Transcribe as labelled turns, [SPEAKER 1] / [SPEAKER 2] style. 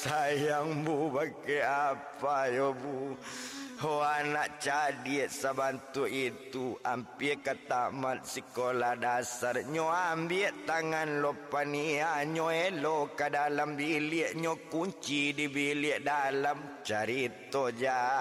[SPEAKER 1] Sayang bu, pakai apa yo bu? Oh anak cadik sabantu itu hampir ke tamat sekolah dasar. Nyo ambil tangan lopania, nyo elo ke dalam bilik, nyo kunci di bilik dalam. Cerita je